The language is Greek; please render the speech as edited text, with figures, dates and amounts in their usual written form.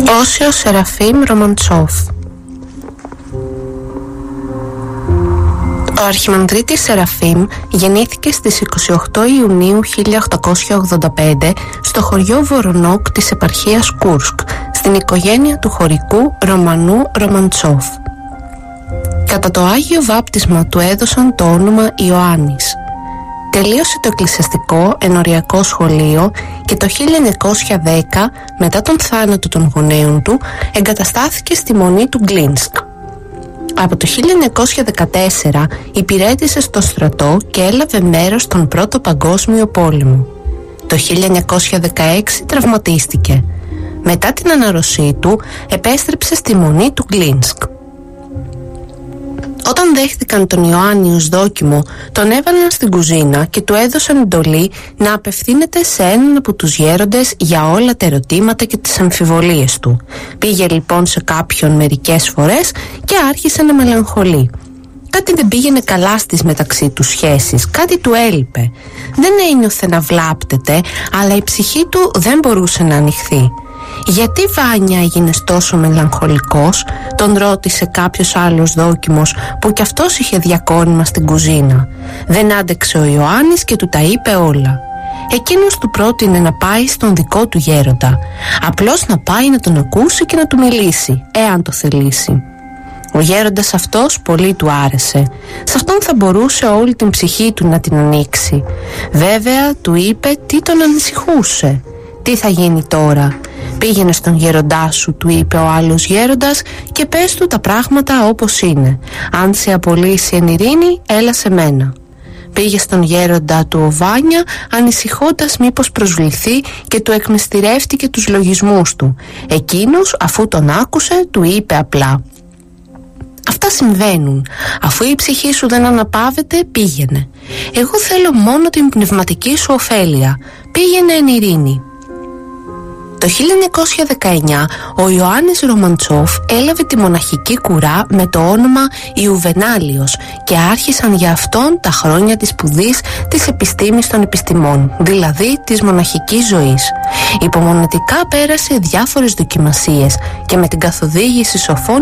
Όσιος Σεραφείμ Ρωμαντσόφ. Ο Αρχιμανδρίτης Σεραφείμ γεννήθηκε στις 28 Ιουνίου 1885 στο χωριό Βορονόκ της επαρχίας Κούρσκ, στην οικογένεια του χωρικού Ρωμανού Ρωμαντσόφ. Κατά το Άγιο Βάπτισμα του έδωσαν το όνομα Ιωάννης. Τελείωσε το εκκλησιαστικό ενοριακό σχολείο και το 1910, μετά τον θάνατο των γονέων του, εγκαταστάθηκε στη Μονή του Γκλίνσκ. Από το 1914 υπηρέτησε στο στρατό και έλαβε μέρος στον Πρώτο Παγκόσμιο Πόλεμο. Το 1916 τραυματίστηκε. Μετά την αναρρωσή του επέστρεψε στη Μονή του Γκλίνσκ. Όταν δέχτηκαν τον Ιωάννη ως δόκιμο, τον έβαλαν στην κουζίνα και του έδωσαν εντολή να απευθύνεται σε έναν από τους γέροντες για όλα τα ερωτήματα και τις αμφιβολίες του. Πήγε λοιπόν σε κάποιον μερικές φορές και άρχισε να μελαγχολεί. Κάτι δεν πήγαινε καλά στις μεταξύ τους σχέσεις, κάτι του έλειπε. Δεν ένιωθε να βλάπτεται, αλλά η ψυχή του δεν μπορούσε να ανοιχθεί. «Γιατί, Βάνια, έγινες τόσο μελαγχολικός?» τον ρώτησε κάποιος άλλος δόκιμος που κι αυτός είχε διακόνημα στην κουζίνα. Δεν άντεξε ο Ιωάννης και του τα είπε όλα. Εκείνος του πρότεινε να πάει στον δικό του γέροντα, απλώς να πάει να τον ακούσει και να του μιλήσει, εάν το θελήσει. Ο γέροντας αυτός πολύ του άρεσε. Σε αυτόν θα μπορούσε όλη την ψυχή του να την ανοίξει. Βέβαια, του είπε τι τον ανησυχούσε. «Τι θα γίνει τώρα?» «Πήγαινε στον γέροντά σου», του είπε ο άλλος γέροντας, «και πες του τα πράγματα όπως είναι. Αν σε απολύσει εν ειρήνη, έλα σε μένα». Πήγε στον γέροντα του ο Βάνια, ανησυχώντας μήπως προσβληθεί, και του εκμυστηρεύτηκε τους λογισμούς του. Εκείνος, αφού τον άκουσε, του είπε απλά: «Αυτά συμβαίνουν. Αφού η ψυχή σου δεν αναπαύεται, πήγαινε. Εγώ θέλω μόνο την πνευματική σου ωφέλεια. Πήγαινε εν ειρήνη». Το 1919 ο Ιωάννης Ρωμαντσόφ έλαβε τη μοναχική κουρά με το όνομα Ιουβενάλιος και άρχισαν για αυτόν τα χρόνια της σπουδής της επιστήμης των επιστημών, δηλαδή της μοναχικής ζωής. Υπομονετικά πέρασε διάφορες δοκιμασίες και με την καθοδήγηση σοφών